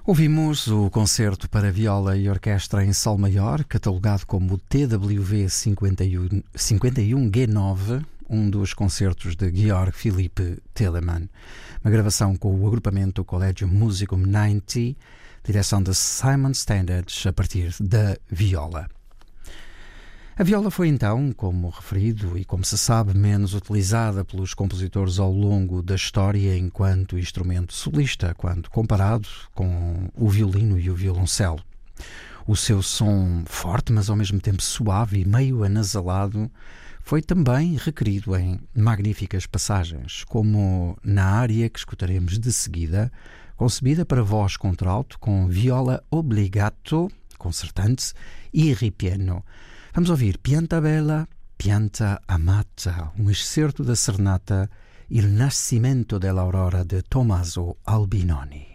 Ouvimos o concerto para viola e orquestra em sol maior, catalogado como TWV 51G9, um dos concertos de Georg Philipp Telemann. Uma gravação com o agrupamento Collegium Musicum 90, direção de Simon Standards a partir da viola. A viola foi então, como referido e como se sabe, menos utilizada pelos compositores ao longo da história enquanto instrumento solista, quando comparado com o violino e o violoncelo. O seu som forte, mas ao mesmo tempo suave e meio anasalado, foi também requerido em magníficas passagens, como na área que escutaremos de seguida, concebida para voz contralto com viola obbligato, concertante, e ripieno. Vamos ouvir Pianta Bella, Pianta Amata, um excerto da serenata Il Nascimento dell'Aurora de Tommaso Albinoni.